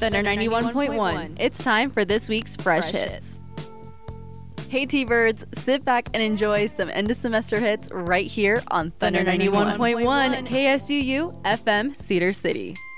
Thunder 91.1. It's time for this week's Fresh Hits. Hey T-Birds, sit back and enjoy some end of semester hits right here on Thunder 91.1 KSUU FM Cedar City.